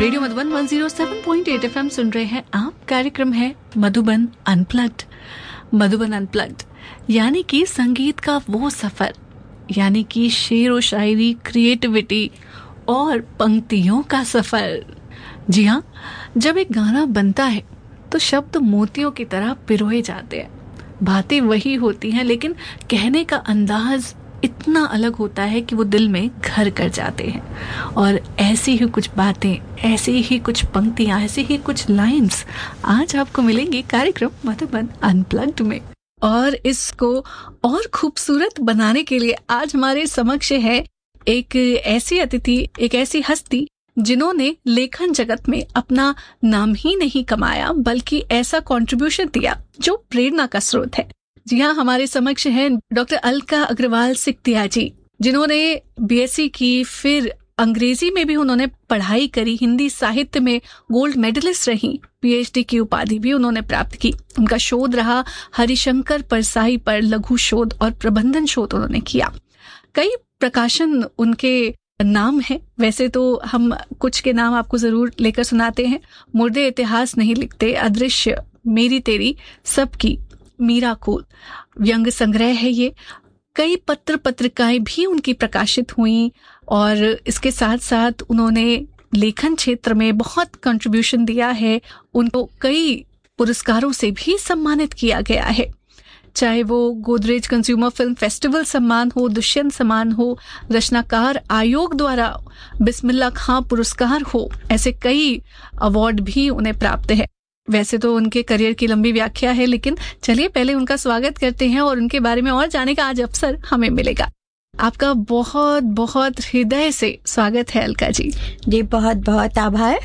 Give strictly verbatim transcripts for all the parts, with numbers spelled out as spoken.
Radio Madhuban एक सौ सात पॉइंट आठ एफएम सुन रहे हैं आप। कार्यक्रम है मधुबन अनप्लग्ड। मधुबन अनप्लग्ड यानी कि संगीत का वो सफर, यानी कि शेर व शायरी, क्रिएटिविटी और पंक्तियों का सफर। जी हाँ, जब एक गाना बनता है तो शब्द मोतियों की तरह पिरोए जाते हैं। बातें वही होती हैं लेकिन कहने का अंदाज इतना अलग होता है कि वो दिल में घर कर जाते हैं। और ऐसी ही कुछ बातें, ऐसी ही कुछ पंक्तियां, ऐसी ही कुछ लाइंस आज आपको मिलेंगी कार्यक्रम मधुबन अनप्लग्ड में। और इसको और खूबसूरत बनाने के लिए आज हमारे समक्ष है एक ऐसी अतिथि, एक ऐसी हस्ती जिन्होंने लेखन जगत में अपना नाम ही नहीं कमाया बल्कि ऐसा कंट्रीब्यूशन दिया जो प्रेरणा का स्रोत है। जी हाँ, हमारे समक्ष हैं डॉक्टर अलका अग्रवाल सिकतिया जी, जिन्होंने बीएससी की, फिर अंग्रेजी में भी उन्होंने पढ़ाई करी, हिंदी साहित्य में गोल्ड मेडलिस्ट रही, पीएचडी की उपाधि भी उन्होंने प्राप्त की। उनका शोध रहा हरिशंकर परसाई पर, लघु शोध और प्रबंधन शोध उन्होंने किया। कई प्रकाशन उनके नाम है। वैसे तो हम कुछ के नाम आपको जरूर लेकर सुनाते हैं। मुर्दे इतिहास नहीं लिखते, अदृश्य, मेरी तेरी, सबकी, मीरा कोल, व्यंग संग्रह है ये। कई पत्र पत्रिकाएं भी उनकी प्रकाशित हुई और इसके साथ साथ उन्होंने लेखन क्षेत्र में बहुत कंट्रीब्यूशन दिया है। उनको कई पुरस्कारों से भी सम्मानित किया गया है, चाहे वो गोदरेज कंज्यूमर फिल्म फेस्टिवल सम्मान हो, दुष्यंत सम्मान हो, रचनाकार आयोग द्वारा बिस्मिल्लाह खां पुरस्कार हो, ऐसे कई अवार्ड भी उन्हें प्राप्त है। वैसे तो उनके करियर की लंबी व्याख्या है, लेकिन चलिए पहले उनका स्वागत करते हैं और उनके बारे में और जानने का आज अवसर हमें मिलेगा। आपका बहुत बहुत हृदय से स्वागत है अलका जी। जी बहुत बहुत आभार।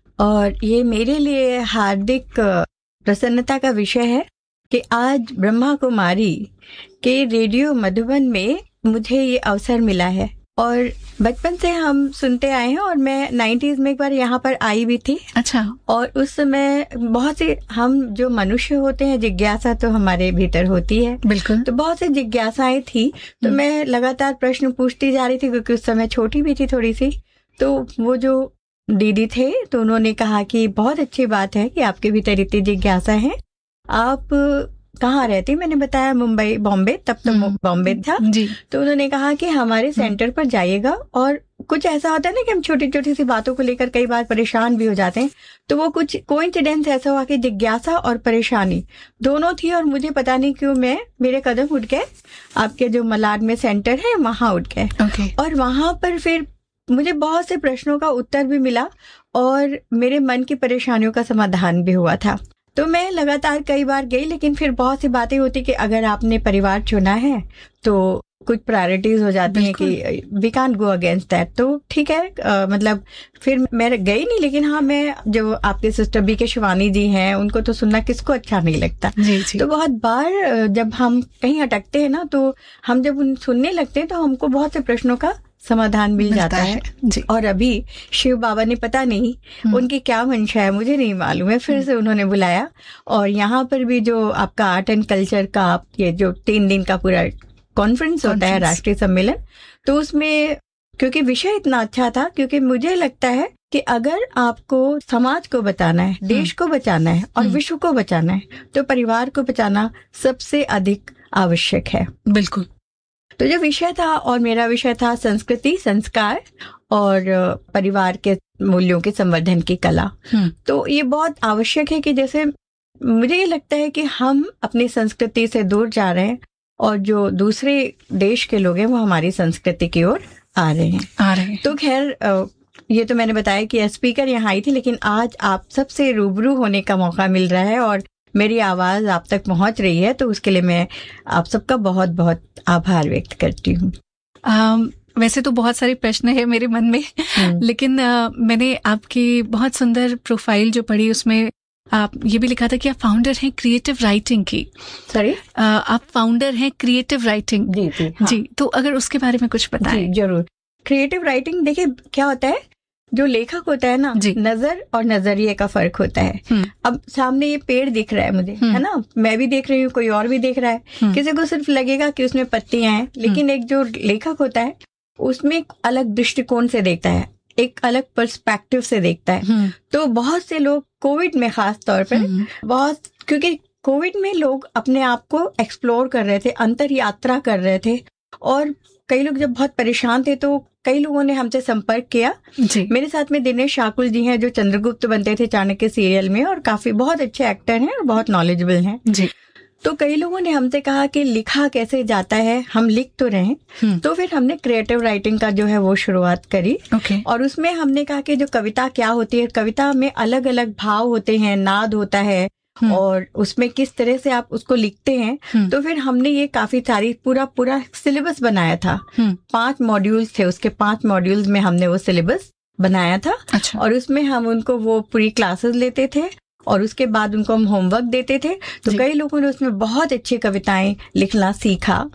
और ये मेरे लिए हार्दिक प्रसन्नता का विषय है कि आज ब्रह्मा कुमारी के रेडियो मधुबन में मुझे ये अवसर मिला है। और बचपन से हम सुनते आए हैं और मैं नाइन्टीज में एक बार यहाँ पर आई भी थी। अच्छा। और उस समय बहुत से, हम जो मनुष्य होते हैं, जिज्ञासा तो हमारे भीतर होती है। बिल्कुल। तो बहुत सी जिज्ञासाएं थी, तो मैं लगातार प्रश्न पूछती जा रही थी क्योंकि उस समय छोटी भी थी थोड़ी सी। तो वो जो दीदी थे तो उन्होंने कहा कि बहुत अच्छी बात है कि आपके भीतर इतनी जिज्ञासा है, आप कहाँ रहती? मैंने बताया मुंबई, बॉम्बे, तब तो बॉम्बे था जी। तो उन्होंने कहा कि हमारे सेंटर पर जाइएगा। और कुछ ऐसा होता है ना कि हम छोटी छोटी सी बातों को लेकर कई बार परेशान भी हो जाते हैं, तो वो कुछ कोइंसिडेंस ऐसा हुआ कि जिज्ञासा और परेशानी दोनों थी। और मुझे पता नहीं क्यों मैं मेरे कदम उठ गए, आपके जो मलाड में सेंटर है वहां उठ गए। okay. और वहां पर फिर मुझे बहुत से प्रश्नों का उत्तर भी मिला और मेरे मन की परेशानियों का समाधान भी हुआ था। तो मैं लगातार कई बार गई, लेकिन फिर बहुत सी बातें होती कि अगर आपने परिवार चुना है तो कुछ प्रायोरिटीज हो जाती हैं कि we can't go against that. तो ठीक है, आ, मतलब फिर मैं गई नहीं। लेकिन हाँ, मैं जो आपके सिस्टर बी के शिवानी जी हैं, उनको तो सुनना किसको अच्छा नहीं लगता। जी जी। तो बहुत बार जब हम कहीं अटकते हैं ना, तो हम जब उन सुनने लगते हैं तो हमको बहुत से प्रश्नों का समाधान मिल जाता है, है। जी। और अभी शिव बाबा ने, पता नहीं उनकी क्या मंशा है, मुझे नहीं मालूम है, फिर से उन्होंने बुलाया। और यहाँ पर भी जो आपका आर्ट एंड कल्चर का ये जो तीन दिन का पूरा कॉन्फ्रेंस होता है, राष्ट्रीय सम्मेलन, तो उसमें क्योंकि विषय इतना अच्छा था, क्योंकि मुझे लगता है कि अगर आपको समाज को बचाना है, देश को बचाना है और विश्व को बचाना है, तो परिवार को बचाना सबसे अधिक आवश्यक है। बिल्कुल। तो जो विषय था, और मेरा विषय था संस्कृति, संस्कार और परिवार के मूल्यों के संवर्धन की कला। तो ये बहुत आवश्यक है कि जैसे मुझे ये लगता है कि हम अपनी संस्कृति से दूर जा रहे हैं और जो दूसरे देश के लोग हैं वो हमारी संस्कृति की ओर आ रहे हैं आ रहे हैं तो खैर, ये तो मैंने बताया कि स्पीकर यहाँ आई थी, लेकिन आज आप सबसे रूबरू होने का मौका मिल रहा है और मेरी आवाज आप तक पहुंच रही है, तो उसके लिए मैं आप सबका बहुत बहुत आभार व्यक्त करती हूँ। वैसे तो बहुत सारे प्रश्न है मेरे मन में, लेकिन आ, मैंने आपकी बहुत सुंदर प्रोफाइल जो पढ़ी, उसमें आप ये भी लिखा था कि आप फाउंडर हैं क्रिएटिव राइटिंग की। सॉरी, आप फाउंडर हैं क्रिएटिव राइटिंग। जी जी, हाँ। जी, तो अगर उसके बारे में कुछ बताएं। जरूर। क्रिएटिव राइटिंग, देखिए क्या होता है, जो लेखक होता है ना, नजर और नजरिए का फर्क होता है। अब सामने ये पेड़ दिख रहा है मुझे, है ना, मैं भी देख रही हूँ, कोई और भी देख रहा है, किसी को सिर्फ लगेगा कि उसमें पत्तियां हैं, लेकिन एक जो लेखक होता है उसमें एक अलग दृष्टिकोण से देखता है। एक अलग पर्सपेक्टिव से देखता है। तो बहुत से लोग कोविड में खास तौर पर बहुत, क्योंकि कोविड में लोग अपने आप को एक्सप्लोर कर रहे थे, अंतर यात्रा कर रहे थे, और कई लोग जब बहुत परेशान थे तो कई लोगों ने हमसे संपर्क किया जी। मेरे साथ में दिनेश शाकुल जी हैं जो चंद्रगुप्त बनते थे चाणक्य सीरियल में, और काफी बहुत अच्छे एक्टर हैं और बहुत नॉलेजेबल हैं जी। तो कई लोगों ने हमसे कहा कि लिखा कैसे जाता है, हम लिख तो रहे। तो फिर हमने क्रिएटिव राइटिंग का जो है वो शुरुआत करी okay. और उसमें हमने कहा कि जो कविता क्या होती है, कविता में अलग अलग भाव होते हैं, नाद होता है और उसमें किस तरह से आप उसको लिखते हैं। तो फिर हमने ये काफी सारी पूरा पूरा सिलेबस बनाया था। पांच मॉड्यूल्स थे, उसके पांच मॉड्यूल्स में हमने वो सिलेबस बनाया था अच्छा। और उसमें हम उनको वो पूरी क्लासेस लेते थे और उसके बाद उनको हम होमवर्क देते थे। तो कई लोगों ने उसमें बहुत अच्छी कविताएं लिखना सीखा।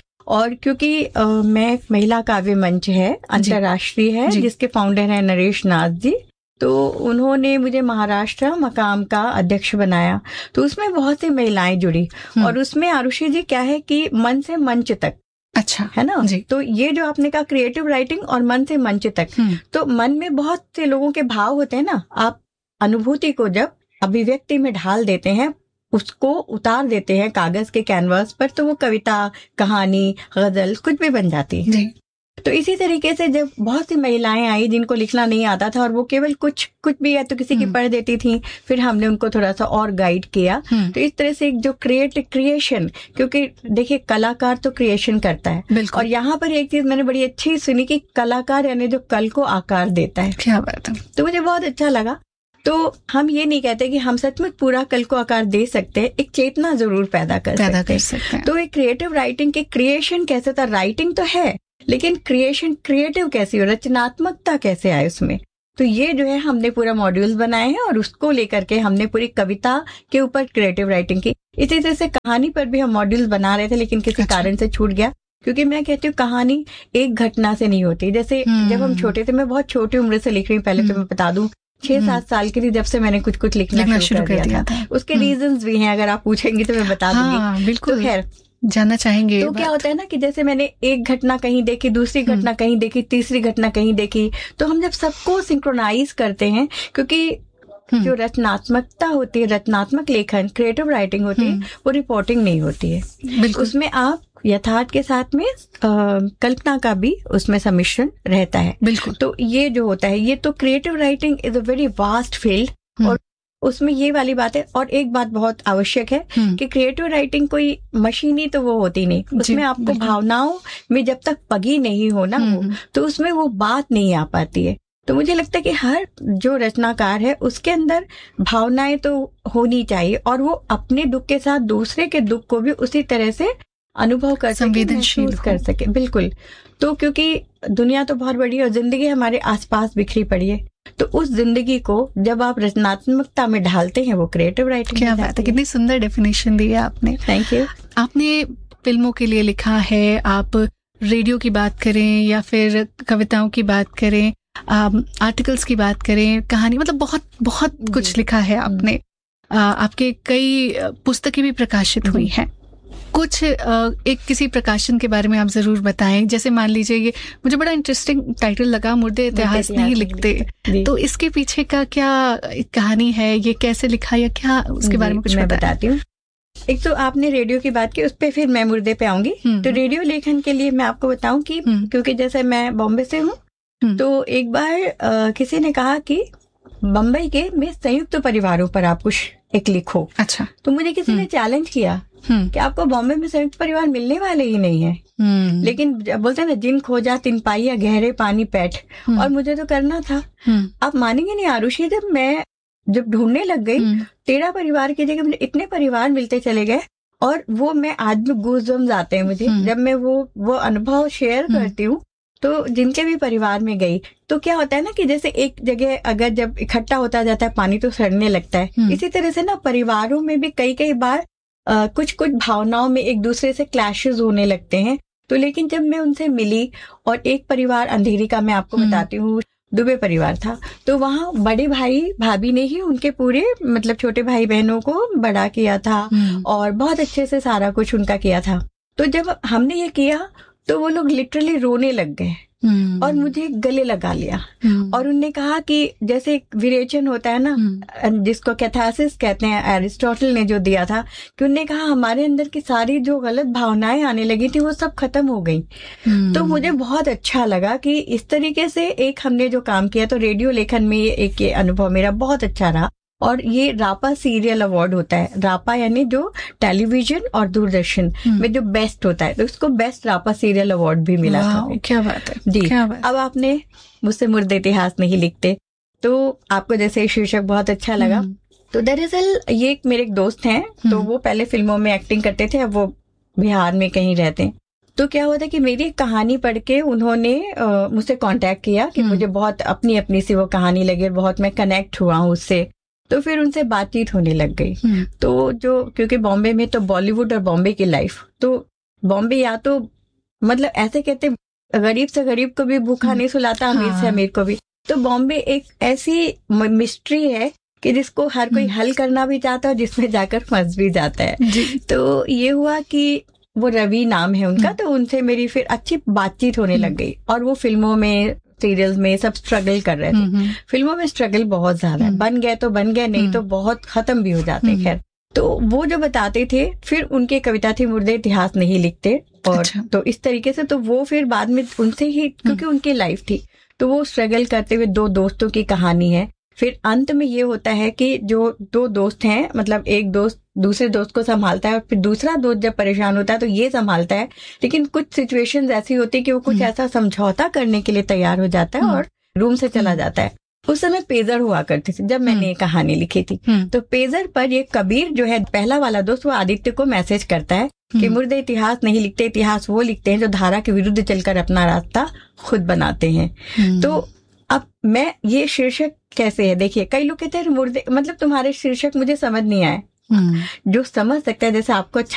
और क्योंकि आ, मैं महिला काव्य मंच है अंतर्राष्ट्रीय है जिसके फाउंडर है नरेश नाथ जी, तो उन्होंने मुझे महाराष्ट्र मकाम का अध्यक्ष बनाया। तो उसमें बहुत सी महिलाएं जुड़ी और उसमें आरुषि जी क्या है कि मन से मंच तक अच्छा है ना जी। तो ये जो आपने कहा क्रिएटिव राइटिंग और मन से मंच तक, तो मन में बहुत से लोगों के भाव होते हैं ना, आप अनुभूति को जब अभिव्यक्ति में ढाल देते हैं, उसको उतार देते हैं कागज के कैनवास पर, तो वो कविता, कहानी, गजल कुछ भी बन जाती है। तो इसी तरीके से जब बहुत सी महिलाएं आई जिनको लिखना नहीं आता था और वो केवल कुछ कुछ भी या तो किसी की पढ़ देती थी, फिर हमने उनको थोड़ा सा और गाइड किया। तो इस तरह से एक जो क्रिएट क्रिएशन, क्योंकि देखिए कलाकार तो क्रिएशन करता है, और यहाँ पर एक चीज मैंने बड़ी अच्छी सुनी कि कलाकार यानी जो कल को आकार देता है। क्या बात है। तो मुझे बहुत अच्छा लगा। तो हम ये नहीं कहते कि हम सचमुच पूरा कल को आकार दे सकते हैं, एक चेतना जरूर पैदा कर पैदा सकते, कर सकते हैं। तो एक क्रिएटिव राइटिंग के क्रिएशन कैसे था, राइटिंग तो है लेकिन क्रिएशन क्रिएटिव कैसी हो, रचनात्मकता कैसे आए उसमें। तो ये जो है हमने पूरा मॉड्यूल्स बनाए हैं और उसको लेकर के हमने पूरी कविता के ऊपर क्रिएटिव राइटिंग की। इसी तरह से कहानी पर भी हम मॉड्यूल्स बना रहे थे लेकिन किसी अच्छा। कारण से छूट गया, क्योंकि मैं कहती हूँ कहानी एक घटना से नहीं होती। जैसे जब हम छोटे थे, मैं बहुत छोटी उम्र से लिख रही हूँ, पहले तो मैं बता दूं छह सात साल की थी जब से मैंने कुछ कुछ लिखना, लिखना शुरू कर दिया था। उसके रीजंस भी हैं, अगर आप पूछेंगे तो मैं बता दूंगी। बिल्कुल, तो खैर जानना चाहेंगे। तो क्या होता है ना कि जैसे मैंने एक घटना कहीं देखी, दूसरी घटना कहीं देखी, तीसरी घटना कहीं देखी, तो हम जब सबको सिंक्रोनाइज करते हैं, क्योंकि जो रचनात्मकता होती है, रचनात्मक लेखन, क्रिएटिव राइटिंग होती है, वो रिपोर्टिंग नहीं होती है। उसमें आप यथार्थ के साथ में आ, कल्पना का भी उसमें सम्मिश्रण रहता है। बिल्कुल। तो ये जो होता है, ये तो creative writing is a very vast field, और उसमें ये वाली बात है। और एक बात बहुत आवश्यक है कि क्रिएटिव राइटिंग कोई मशीनी तो वो होती नहीं, उसमें आपको भावनाओं में जब तक पगी नहीं हो ना वो, तो उसमें वो बात नहीं आ पाती है। तो मुझे लगता है कि हर जो रचनाकार है उसके अंदर भावनाएं तो होनी चाहिए, और वो अपने दुख के साथ दूसरे के दुख को भी उसी तरह से अनुभव कर सके, महसूस कर सके। बिल्कुल। तो क्योंकि दुनिया तो बहुत बड़ी है और जिंदगी हमारे आसपास बिखरी पड़ी है, तो उस जिंदगी को जब आप रचनात्मकता में ढालते हैं वो क्रिएटिव राइटिंग। क्या बात है, कितनी सुंदर डेफिनेशन दी है आपने। Thank you. आपने फिल्मों के लिए लिखा है, आप रेडियो की बात करें या फिर कविताओं की बात करें, आर्टिकल्स की बात करें, कहानी, मतलब बहुत बहुत कुछ लिखा है आपने। आ, आपके कई पुस्तकें भी प्रकाशित हुई हैं। कुछ एक किसी प्रकाशन के बारे में आप जरूर बताएं। जैसे मान लीजिए, ये मुझे बड़ा इंटरेस्टिंग टाइटल लगा, मुर्दे इतिहास नहीं लिखते। तो इसके पीछे का क्या कहानी है, ये कैसे लिखा या क्या, उसके बारे में कुछ मैं बताती हूँ। एक तो आपने रेडियो की बात की, उस पर फिर मैं मुर्दे पे आऊंगी। तो रेडियो लेखन के लिए मैं आपको बताऊं कि क्योंकि जैसे मैं बॉम्बे से हूँ, तो एक बार आ, किसी ने कहा कि बम्बई के में संयुक्त परिवारों पर आप कुछ एक लिखो। अच्छा। तो मुझे किसी ने चैलेंज किया कि आपको बॉम्बे में संयुक्त परिवार मिलने वाले ही नहीं है, लेकिन बोलते हैं ना, जिन खोजा तिन पाई या गहरे पानी पैठ, और मुझे तो करना था। आप मानेंगे नहीं आरुषि, जब मैं जब ढूंढने लग गई, तेरह परिवार की जगह मुझे इतने परिवार मिलते चले गए, और वो मैं आज भी गूज़बम्स आते हैं मुझे जब मैं वो वो अनुभव शेयर करती हूँ। तो जिनके भी परिवार में गई, तो क्या होता है ना कि जैसे एक जगह अगर जब इकट्ठा होता जाता है पानी तो सड़ने लगता है, इसी तरह से ना परिवारों में भी कई कई बार आ, कुछ कुछ भावनाओं में एक दूसरे से क्लैशेस होने लगते हैं। तो लेकिन जब मैं उनसे मिली, और एक परिवार अंधेरी का मैं आपको बताती हूँ, दुबे परिवार था, तो वहाँ बड़े भाई भाभी ने ही उनके पूरे मतलब छोटे भाई बहनों को बड़ा किया था और बहुत अच्छे से सारा कुछ उनका किया था। तो जब हमने ये किया तो वो लोग लिटरली रोने लग गए और मुझे गले लगा लिया। और उनने कहा कि जैसे विरेचन होता है ना, जिसको कैथारसिस कहते हैं, एरिस्टोटल ने जो दिया था, कि उनने कहा हमारे अंदर की सारी जो गलत भावनाएं आने लगी थी वो सब खत्म हो गई। तो मुझे बहुत अच्छा लगा कि इस तरीके से एक हमने जो काम किया, तो रेडियो लेखन में एक ये अनुभव मेरा बहुत अच्छा रहा। और ये रापा सीरियल अवार्ड होता है, रापा यानी जो टेलीविजन और दूरदर्शन में जो बेस्ट होता है, तो उसको बेस्ट रापा सीरियल अवार्ड भी मिला था। क्या बात है जी। क्या बात। अब आपने मुझसे मुर्दे इतिहास नहीं लिखते, तो आपको जैसे शीर्षक बहुत अच्छा लगा। तो दरअसल ये एक मेरे एक दोस्त हैं, तो वो पहले फिल्मों में एक्टिंग करते थे, अब वो बिहार में कहीं रहते हैं। तो क्या हुआ था कि मेरी कहानी पढ़ के उन्होंने मुझसे कांटेक्ट किया कि मुझे बहुत अपनी अपनी सी वो कहानी लगी, बहुत मैं कनेक्ट हुआ हूँ उससे। तो फिर उनसे बातचीत होने लग गई। तो जो क्योंकि बॉम्बे में तो बॉलीवुड और बॉम्बे की लाइफ, तो बॉम्बे या तो मतलब ऐसे कहते गरीब से गरीब को भी भूखा नहीं सुलाता, अमीर से अमीर को भी। तो बॉम्बे एक ऐसी मिस्ट्री है कि जिसको हर कोई हल करना भी चाहता है, जिसमें जाकर फंस भी जाता है। तो ये हुआ कि वो रवि नाम है उनका, तो उनसे मेरी फिर अच्छी बातचीत होने लग गई। और वो फिल्मों में, सीरियल्स में सब स्ट्रगल कर रहे थे। फिल्मों में स्ट्रगल बहुत ज्यादा है, बन गए तो बन गए, नहीं तो बहुत खत्म भी हो जाते। खैर, तो वो जो बताते थे, फिर उनकी कविता थी मुर्दे इतिहास नहीं लिखते। और अच्छा। तो इस तरीके से तो वो फिर बाद में उनसे ही, क्योंकि उनकी लाइफ थी, तो वो स्ट्रगल करते हुए दो दोस्तों की कहानी है। फिर अंत में ये होता है कि जो दो दोस्त हैं, मतलब एक दोस्त दूसरे दोस्त को संभालता है, और फिर दूसरा दोस्त जब परेशान होता है तो ये संभालता है। लेकिन कुछ सिचुएशंस ऐसी होती है कि वो कुछ ऐसा समझौता करने के लिए तैयार हो जाता है और रूम से चला जाता है। उस समय पेजर हुआ करती थी जब मैंने ये कहानी लिखी थी। तो पेजर पर ये कबीर जो है पहला वाला दोस्त, वो आदित्य को मैसेज करता है कि मुर्दे इतिहास नहीं लिखते, इतिहास वो लिखते हैं जो धारा के विरुद्ध चलकर अपना रास्ता खुद बनाते हैं। तो अब मैं ये शीर्षक कैसे है, देखिए कई लोग कहते हैं मुर्दे, मतलब तुम्हारे शीर्षक मुझे समझ नहीं आए। जो समझ सकता है, जैसे आपको अच्छा